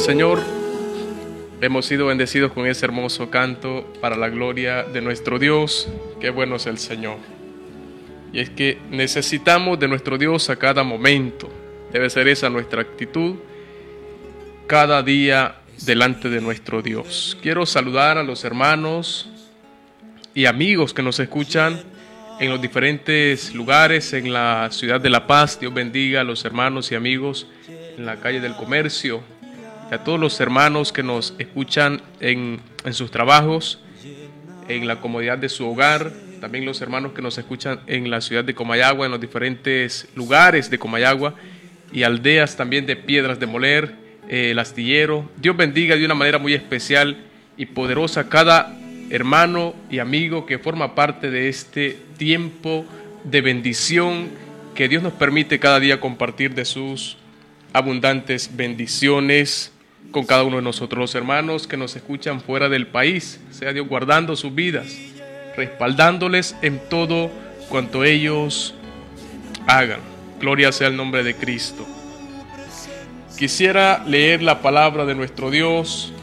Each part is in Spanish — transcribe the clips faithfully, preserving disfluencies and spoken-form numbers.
Señor, hemos sido bendecidos con ese hermoso canto para la gloria de nuestro Dios. Qué bueno es el Señor. Y es que necesitamos de nuestro Dios a cada momento. Debe ser esa nuestra actitud cada día delante de nuestro Dios. Quiero saludar a los hermanos y amigos que nos escuchan en los diferentes lugares en la ciudad de La Paz. Dios bendiga a los hermanos y amigos en la calle del Comercio, y a todos los hermanos que nos escuchan en, en sus trabajos, en la comodidad de su hogar. También los hermanos que nos escuchan en la ciudad de Comayagua, en los diferentes lugares de Comayagua y aldeas también de Piedras de Moler, eh, el Astillero. Dios bendiga de una manera muy especial y poderosa a cada hermano y amigo que forma parte de este tiempo de bendición que Dios nos permite cada día compartir de sus abundantes bendiciones con cada uno de nosotros. Los hermanos que nos escuchan fuera del país, sea Dios guardando sus vidas, respaldándoles en todo cuanto ellos hagan. Gloria sea el nombre de Cristo. Quisiera leer la palabra de nuestro Dios.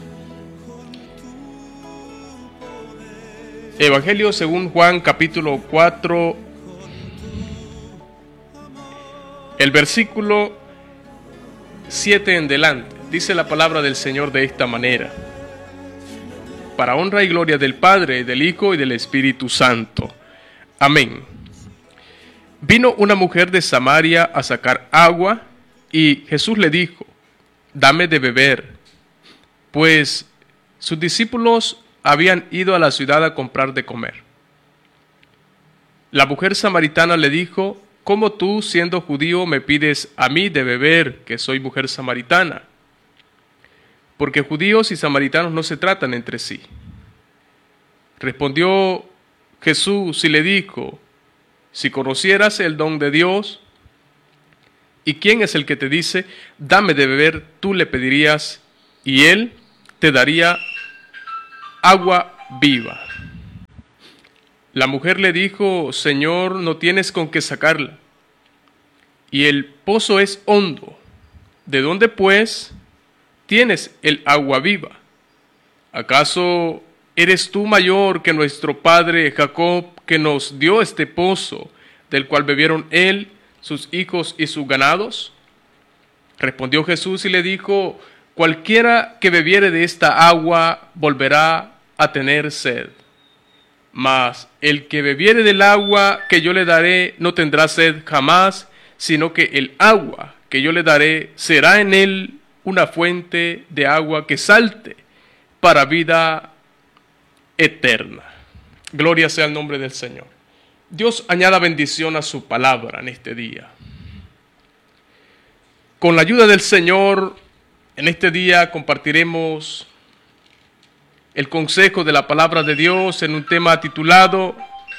Evangelio según Juan, capítulo cuatro, el versículo siete en delante. Dice la palabra del Señor de esta manera: para honra y gloria del Padre, del Hijo y del Espíritu Santo. Amén. Vino una mujer de Samaria a sacar agua, y Jesús le dijo: dame de beber, pues sus discípulos habían ido a la ciudad a comprar de comer. La mujer samaritana le dijo: ¿cómo tú, siendo judío, me pides a mí de beber, que soy mujer samaritana? Porque judíos y samaritanos no se tratan entre sí. Respondió Jesús y le dijo: si conocieras el don de Dios, ¿y quién es el que te dice, dame de beber? Tú le pedirías, y él te daría agua viva. La mujer le dijo: Señor, no tienes con qué sacarla, y el pozo es hondo. ¿De dónde, pues, tienes el agua viva? ¿Acaso eres tú mayor que nuestro padre Jacob, que nos dio este pozo, del cual bebieron él, sus hijos y sus ganados? Respondió Jesús y le dijo: cualquiera que bebiere de esta agua volverá a tener sed. Mas el que bebiere del agua que yo le daré no tendrá sed jamás, sino que el agua que yo le daré será en él una fuente de agua que salte para vida eterna. Gloria sea el nombre del Señor. Dios añada bendición a su palabra en este día. Con la ayuda del Señor, en este día compartiremos el consejo de la palabra de Dios en un tema titulado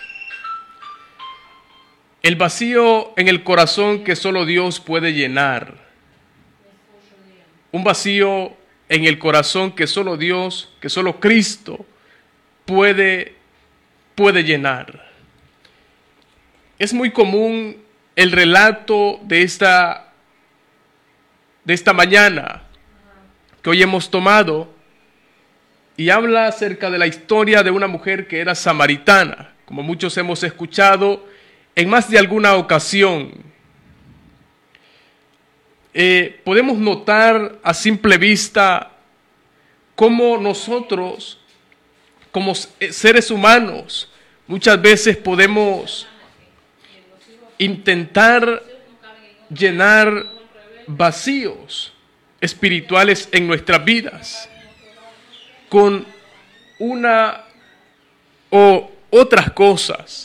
el vacío en el corazón que solo Dios puede llenar. Un vacío en el corazón que solo Dios, que solo Cristo puede, puede llenar. Es muy común el relato de esta, de esta mañana que hoy hemos tomado, y habla acerca de la historia de una mujer que era samaritana, como muchos hemos escuchado en más de alguna ocasión. Eh, podemos notar a simple vista cómo nosotros, como seres humanos, muchas veces podemos intentar llenar vacíos espirituales en nuestras vidas con una o otras cosas.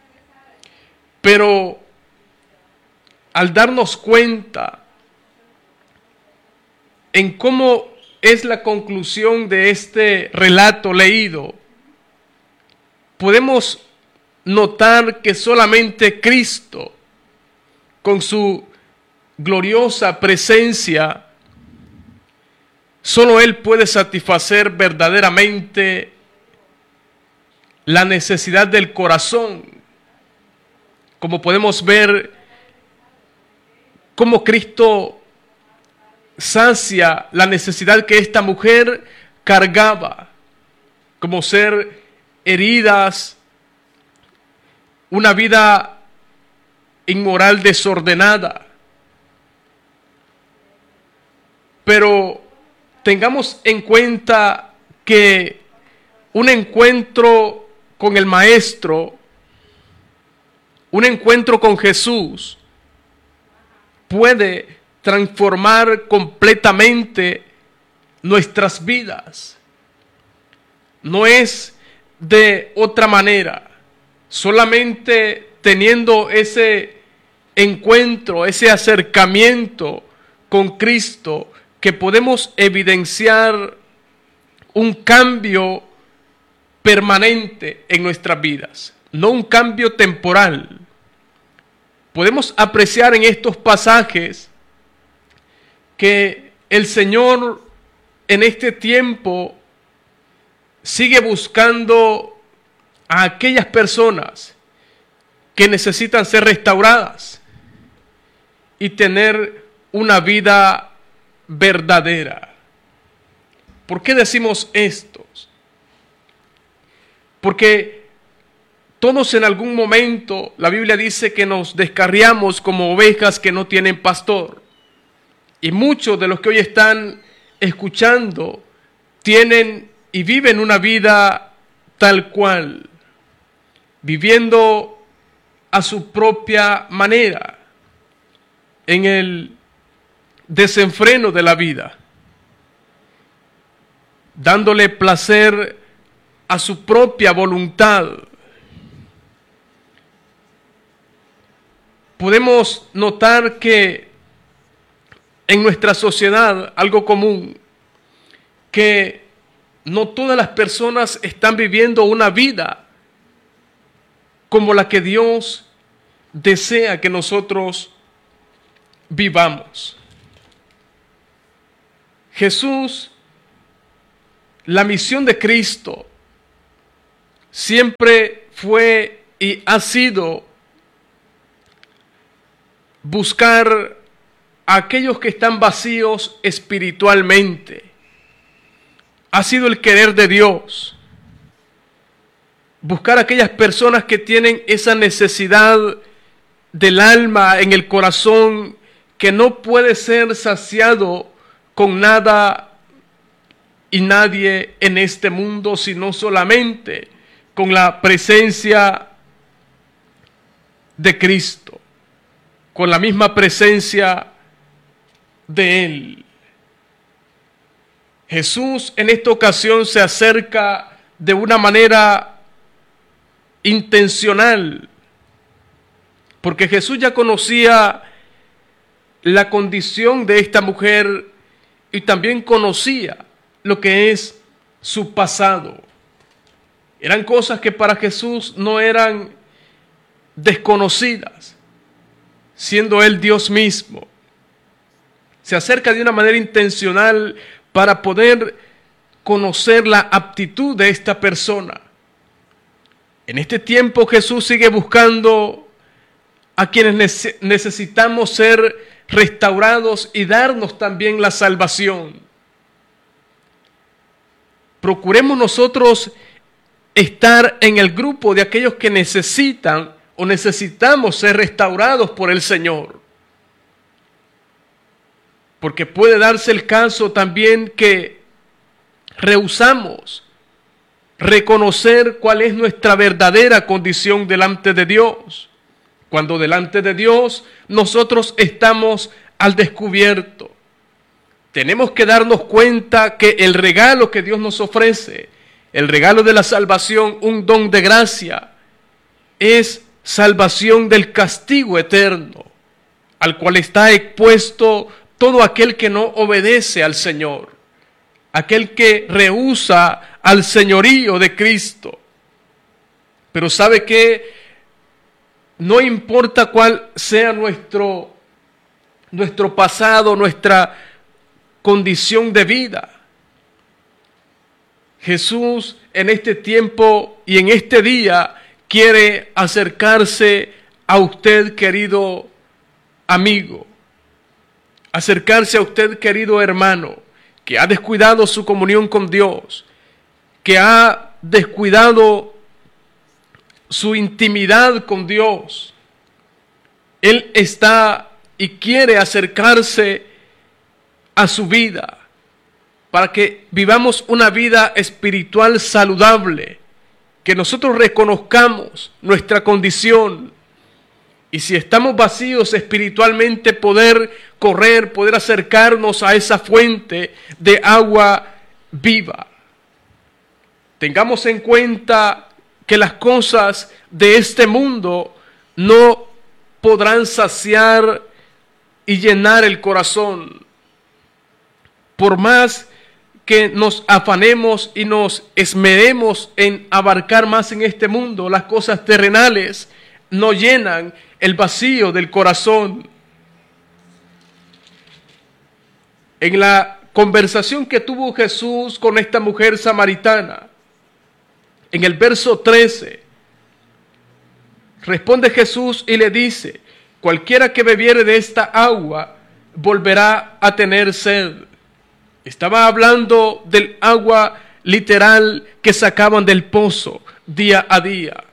Pero al darnos cuenta en cómo es la conclusión de este relato leído, podemos notar que solamente Cristo, con su gloriosa presencia, solo Él puede satisfacer verdaderamente la necesidad del corazón. Como podemos ver, cómo Cristo sacia la necesidad que esta mujer cargaba, como ser heridas, una vida inmoral desordenada. Pero tengamos en cuenta que un encuentro con el Maestro, un encuentro con Jesús, puede transformar completamente nuestras vidas. No es de otra manera. Solamente teniendo ese encuentro, ese acercamiento con Cristo, que podemos evidenciar un cambio permanente en nuestras vidas, no un cambio temporal. Podemos apreciar en estos pasajes que el Señor en este tiempo sigue buscando a aquellas personas que necesitan ser restauradas y tener una vida verdadera. ¿Por qué decimos esto? Porque todos en algún momento, la Biblia dice que nos descarriamos como ovejas que no tienen pastor. Y muchos de los que hoy están escuchando tienen y viven una vida tal cual, viviendo a su propia manera, en el desenfreno de la vida, dándole placer a su propia voluntad. Podemos notar que en nuestra sociedad, algo común, que no todas las personas están viviendo una vida como la que Dios desea que nosotros vivamos. Jesús, la misión de Cristo, siempre fue y ha sido buscar a aquellos que están vacíos espiritualmente. Ha sido el querer de Dios. Buscar a aquellas personas que tienen esa necesidad del alma en el corazón que no puede ser saciado con nada y nadie en este mundo, sino solamente con la presencia de Cristo, con la misma presencia de Él. Jesús en esta ocasión se acerca de una manera intencional, porque Jesús ya conocía la condición de esta mujer y también conocía lo que es su pasado. Eran cosas que para Jesús no eran desconocidas, siendo Él Dios mismo. Se acerca de una manera intencional para poder conocer la aptitud de esta persona. En este tiempo Jesús sigue buscando a quienes necesitamos ser restaurados y darnos también la salvación. Procuremos nosotros estar en el grupo de aquellos que necesitan o necesitamos ser restaurados por el Señor. Porque puede darse el caso también que rehusamos reconocer cuál es nuestra verdadera condición delante de Dios. Cuando delante de Dios nosotros estamos al descubierto. Tenemos que darnos cuenta que el regalo que Dios nos ofrece, el regalo de la salvación, un don de gracia, es salvación del castigo eterno, al cual está expuesto todo aquel que no obedece al Señor, aquel que rehúsa al señorío de Cristo. Pero ¿sabe qué? No importa cuál sea nuestro, nuestro pasado, nuestra condición de vida. Jesús en este tiempo y en este día quiere acercarse a usted, querido amigo, acercarse a usted, querido hermano, que ha descuidado su comunión con Dios, que ha descuidado su intimidad con Dios. Él está y quiere acercarse a su vida para que vivamos una vida espiritual saludable, que nosotros reconozcamos nuestra condición y si estamos vacíos espiritualmente poder correr, poder acercarnos a esa fuente de agua viva. Tengamos en cuenta que las cosas de este mundo no podrán saciar y llenar el corazón. Por más que nos afanemos y nos esmeremos en abarcar más en este mundo, las cosas terrenales no llenan el vacío del corazón. En la conversación que tuvo Jesús con esta mujer samaritana, en el verso trece, responde Jesús y le dice: cualquiera que bebiere de esta agua volverá a tener sed. Estaba hablando del agua literal que sacaban del pozo día a día.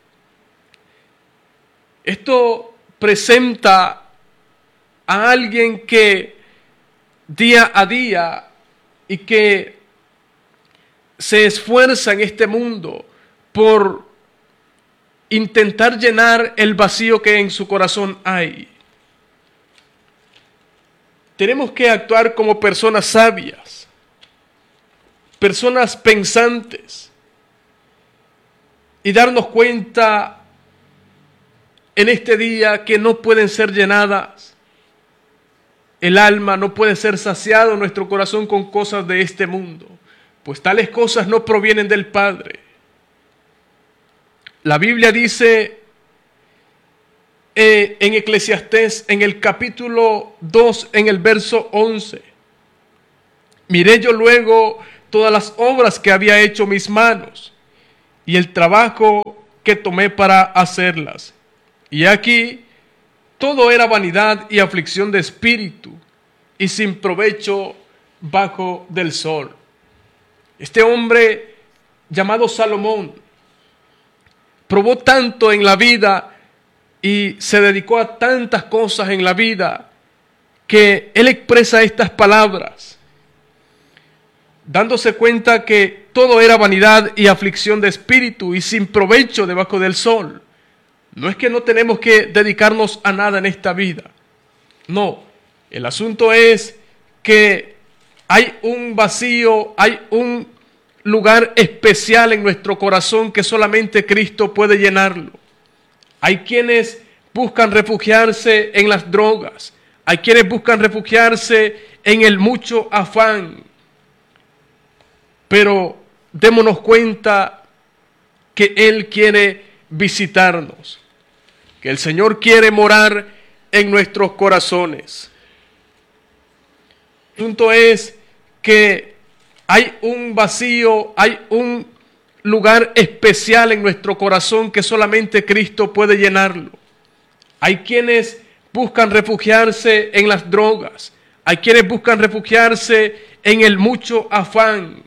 Esto presenta a alguien que día a día y que se esfuerza en este mundo por intentar llenar el vacío que en su corazón hay. Tenemos que actuar como personas sabias, personas pensantes, y darnos cuenta en este día que no pueden ser llenadas el alma, no puede ser saciado nuestro corazón con cosas de este mundo, pues tales cosas no provienen del Padre. La Biblia dice eh, en Eclesiastés, en el capítulo dos, en el verso once: miré yo luego todas las obras que había hecho mis manos y el trabajo que tomé para hacerlas. Y aquí todo era vanidad y aflicción de espíritu y sin provecho bajo del sol. Este hombre llamado Salomón probó tanto en la vida y se dedicó a tantas cosas en la vida que él expresa estas palabras, dándose cuenta que todo era vanidad y aflicción de espíritu y sin provecho debajo del sol. No es que no tenemos que dedicarnos a nada en esta vida. No, el asunto es que hay un vacío, hay un lugar especial en nuestro corazón que solamente Cristo puede llenarlo. Hay quienes buscan refugiarse en las drogas, hay quienes buscan refugiarse en el mucho afán, pero démonos cuenta que Él quiere visitarnos, que el Señor quiere morar en nuestros corazones. El punto es que hay un vacío, hay un lugar especial en nuestro corazón que solamente Cristo puede llenarlo. Hay quienes buscan refugiarse en las drogas, hay quienes buscan refugiarse en el mucho afán,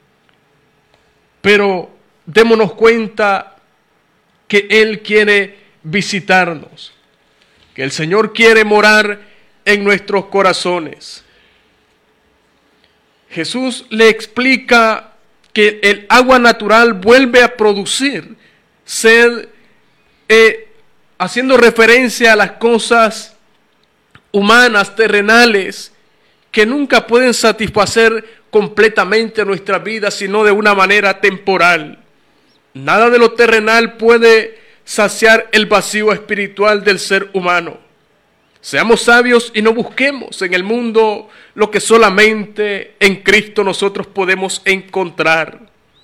pero démonos cuenta que Él quiere visitarnos, que el Señor quiere morar en nuestros corazones. Jesús le explica que el agua natural vuelve a producir sed, eh, haciendo referencia a las cosas humanas, terrenales, que nunca pueden satisfacer completamente nuestra vida, sino de una manera temporal. Nada de lo terrenal puede saciar el vacío espiritual del ser humano. Seamos sabios y no busquemos en el mundo lo que solamente en Cristo nosotros podemos encontrar.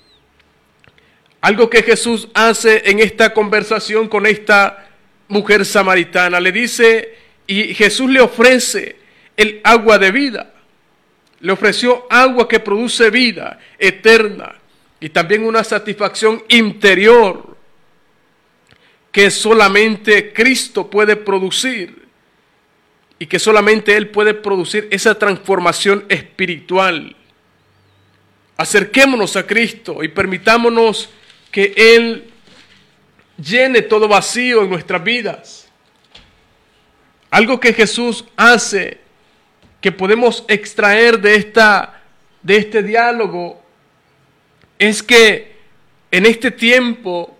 Algo que Jesús hace en esta conversación con esta mujer samaritana, le dice, y Jesús le ofrece el agua de vida. Le ofreció agua que produce vida eterna y también una satisfacción interior que solamente Cristo puede producir. y que solamente Él puede producir esa transformación espiritual. Acerquémonos a Cristo y permitámonos que Él llene todo vacío en nuestras vidas. Algo que Jesús hace, que podemos extraer de, esta, de este diálogo, es que en este tiempo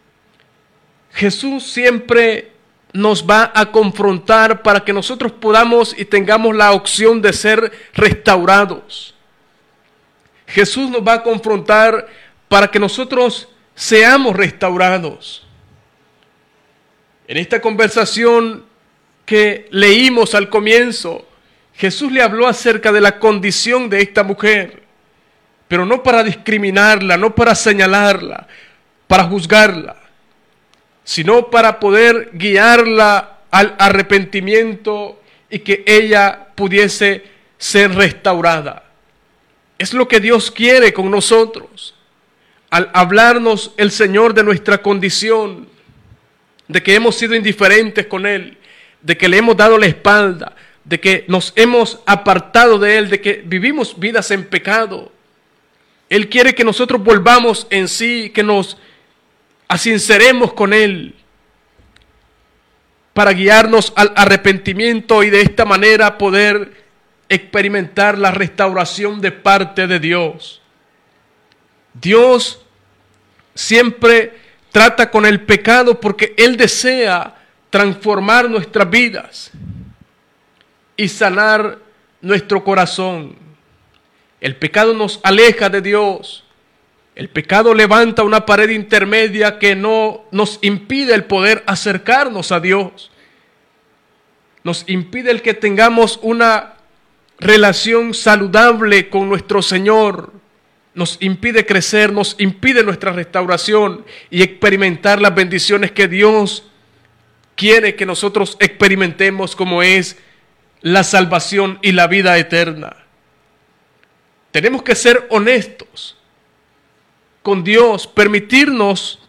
Jesús siempre nos va a confrontar para que nosotros podamos y tengamos la opción de ser restaurados. Jesús nos va a confrontar para que nosotros seamos restaurados. En esta conversación que leímos al comienzo, Jesús le habló acerca de la condición de esta mujer, pero no para discriminarla, no para señalarla, para juzgarla, sino para poder guiarla al arrepentimiento y que ella pudiese ser restaurada. Es lo que Dios quiere con nosotros. Al hablarnos el Señor de nuestra condición, de que hemos sido indiferentes con Él, de que le hemos dado la espalda, de que nos hemos apartado de Él, de que vivimos vidas en pecado. Él quiere que nosotros volvamos en sí, que nos asinceremos con Él para guiarnos al arrepentimiento y de esta manera poder experimentar la restauración de parte de Dios. Dios siempre trata con el pecado porque Él desea transformar nuestras vidas y sanar nuestro corazón. El pecado nos aleja de Dios. El pecado levanta una pared intermedia que no nos impide el poder acercarnos a Dios. Nos impide el que tengamos una relación saludable con nuestro Señor. Nos impide crecer, nos impide nuestra restauración y experimentar las bendiciones que Dios quiere que nosotros experimentemos, como es la salvación y la vida eterna. Tenemos que ser honestos con Dios, permitirnos